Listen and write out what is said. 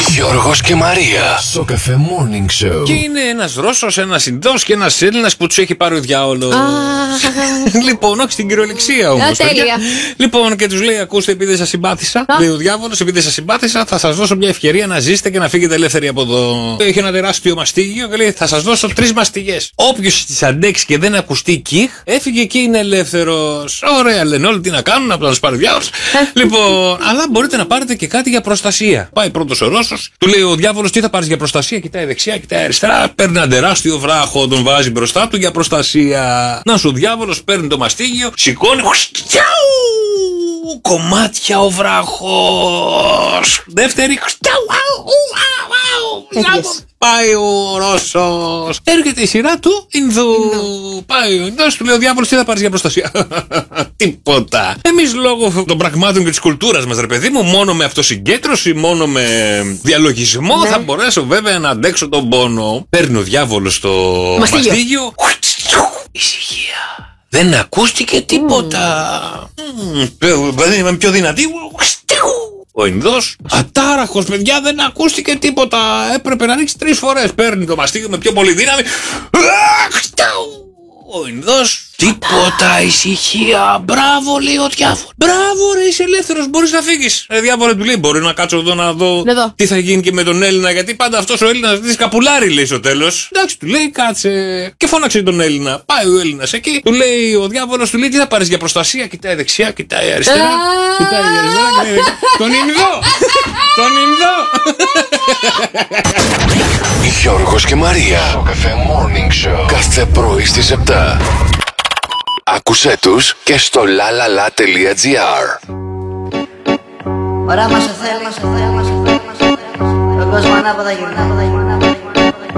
Γιώργος και Μαρία. Στο Cafe Morning Show. Και είναι ένας Ρώσος, ένας Ινδός και ένας Έλληνας που τους έχει πάρει ο διάολος. Λοιπόν, όχι στην κυριολεξία όμως. Τέλεια. Λοιπόν, και τους λέει: ακούστε, επειδή σας συμπάθησα, λέει ο διάβολος, επειδή σας συμπάθησα, θα σας δώσω μια ευκαιρία να ζήσετε και να φύγετε ελεύθεροι από εδώ. Έχει ένα τεράστιο μαστίγιο και λέει: θα σας δώσω 3 μαστιγές. Όποιος τις αντέξει και δεν ακουστεί κιχ, έφυγε και είναι ελεύθερος. Ωραία, λένε όλοι τι να κάνουν, απλά να τους πάρει ο διάβολος. Λοιπόν, αλλά μπορείτε να πάρετε και κάτι για προστασία. Πάει πρώτος ο Ρώσος, του λέει ο διάβολος: τι θα πάρεις για προστασία? Κοιτάει δεξιά, κοιτάει αριστερά, παίρνει ένα τεράστιο βράχο, τον βάζει μπροστά του για προστασία. Να σου ο διάβολος παίρνει το μαστίγιο, σηκώνει. Κομμάτια ο βράχος. Δεύτερη. Πάει ο Ρώσος. Έρχεται η σειρά του Ινδού. Πάει ο Ινδός, του λέει ο διάβολος: τι θα πάρεις για προστασία? Τίποτα. Εμείς λόγω των πραγμάτων και της κουλτούρας μας, ρε παιδί μου, μόνο με αυτοσυγκέντρωση, μόνο με διαλογισμό θα μπορέσω βέβαια να αντέξω τον πόνο. Παίρνει ο διάβολος το μαστίγιο. Ησυχία. Δεν ακούστηκε τίποτα. Δηλαδή είμαι πιο δυνατή. Ο Ινδός, ατάραχος, παιδιά, δεν ακούστηκε τίποτα. Έπρεπε να ρίξει 3 φορές. Παίρνει το μαστίγιο με πιο πολύ δύναμη. Ο Ινδός, τίποτα, ησυχία. Μπράβο, λέει ο διάβολος. Μπράβο, ρε, είσαι ελεύθερος, μπορείς να φύγεις. Διάβολε, του λέει: μπορεί να κάτσω εδώ να δω τι θα γίνει και με τον Έλληνα, γιατί πάντα αυτός ο Έλληνας της καπουλάρει, λέει στο τέλος. Εντάξει, του λέει: κάτσε. Και φώναξε τον Έλληνα. Πάει ο Έλληνας εκεί, του λέει ο διάβολος, του λέει: τι θα πάρεις για προστασία? Κοιτάει δεξιά, κοιτάει αριστερά. Κοιτάει αριστερά. Τον Ινδό! Τον Ινδό! Γιώργος και Μαρία. Στο Cafe Morning Show. Κάθε πρωί στις 7. Άκουσέ τους και στο lalala.gr. Ωραία μας ο θέλει, τον κόσμο ανάποδα γυρνά.